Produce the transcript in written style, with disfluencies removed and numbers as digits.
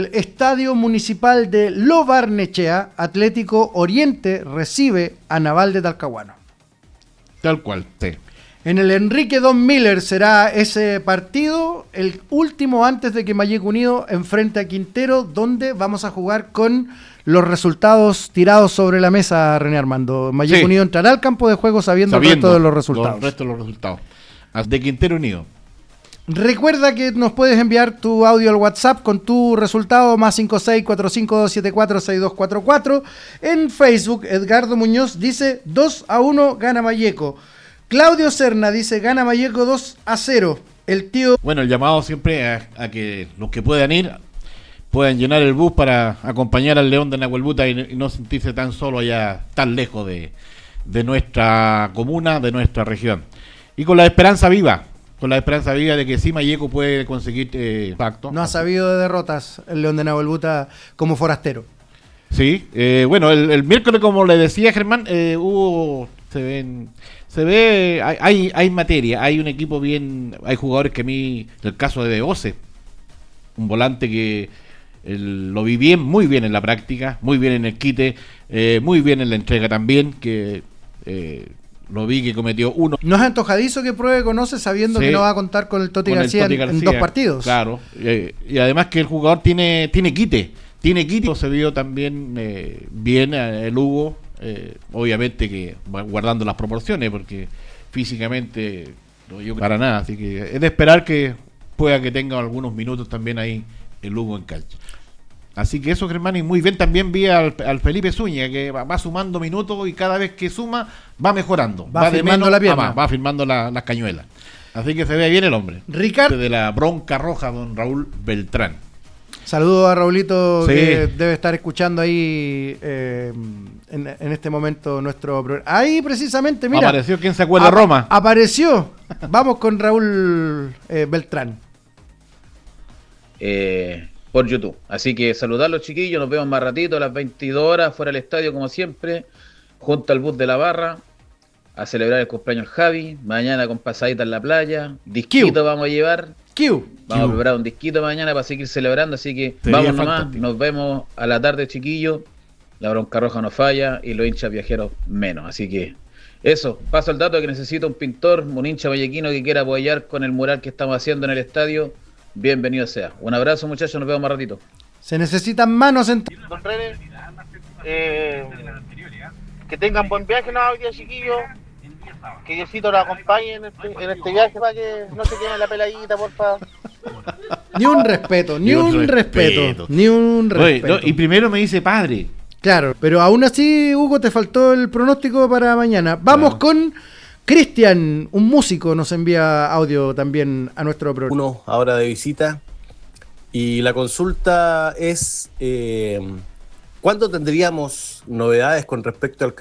el Estadio Municipal de Lo Barnechea, Atlético Oriente recibe a Naval de Talcahuano. Tal cual, sí. En el Enrique Don Miller será ese partido, el último antes de que Mayeco Unido enfrente a Quintero, donde vamos a jugar con los resultados tirados sobre la mesa, René Armando. Mayeco Unido entrará al campo de juego sabiendo el resto de los resultados. El resto de los resultados. De Quintero Unido. Recuerda que nos puedes enviar tu audio al WhatsApp con tu resultado más 56452746244. En Facebook, Edgardo Muñoz dice 2-1 gana Mayeco. Claudio Serna dice gana Mayeco 2-0. El tío... Bueno, el llamado siempre a que los que puedan ir puedan llenar el bus para acompañar al León de Nahuelbuta y no sentirse tan solo allá, tan lejos de nuestra comuna, de nuestra región. Y con la esperanza viva de que sí Mayeco puede conseguir pacto. No ha sabido de derrotas el León de Nahuelbuta como forastero. Sí, bueno, el miércoles, como le decía Germán, hay materia, hay un equipo bien, hay jugadores que a mí, el caso de Ose, un volante que lo vi bien, muy bien en la práctica, muy bien en el quite, muy bien en la entrega también, que lo vi que cometió uno. ¿No es antojadizo que pruebe Conoce sabiendo que no va a contar con el Toti García en 2 partidos? Claro, y además que el jugador tiene quite, se vio también bien el Hugo, obviamente que guardando las proporciones, porque físicamente no yo para nada, así que es de esperar que pueda que tenga algunos minutos también ahí el Hugo en cancha. Así que eso, Germán, y muy bien también vi al Felipe Zúñiga, que va sumando minutos y cada vez que suma va mejorando. Va firmando la pierna. Va firmando las cañuelas. Así que se ve bien el hombre. Ricardo. De la bronca roja, don Raúl Beltrán. Saludos a Raulito, sí, que debe estar escuchando ahí en este momento nuestro programa. Ahí precisamente, mira. Apareció quien se acuerda de Roma. Apareció. Vamos con Raúl Beltrán. Por YouTube. Así que saludar a los chiquillos, nos vemos más ratito a las 22 horas fuera del estadio como siempre, junto al bus de la barra, a celebrar el cumpleaños del Javi, mañana con pasadita en la playa, disquito vamos a llevar, vamos a preparar un disquito mañana para seguir celebrando, así que vamos nomás, nos vemos a la tarde chiquillos, la bronca roja no falla y los hinchas viajeros menos, así que eso, paso el dato de que necesito un pintor, un hincha vallequino que quiera apoyar con el mural que estamos haciendo en el estadio. Bienvenido sea. Un abrazo, muchachos, nos vemos más ratito. Se necesitan manos en... Don René, que tengan buen viaje, no, hoy día, chiquillos. Que Diosito los acompañe en este viaje para que no se queden la peladita, porfa. Ni un respeto. Oye, no, y primero me dice padre. Claro, pero aún así, Hugo, te faltó el pronóstico para mañana. Vamos con... Cristian, un músico, nos envía audio también a nuestro programa. Uno ahora de visita. Y la consulta es, ¿cuándo tendríamos novedades con respecto al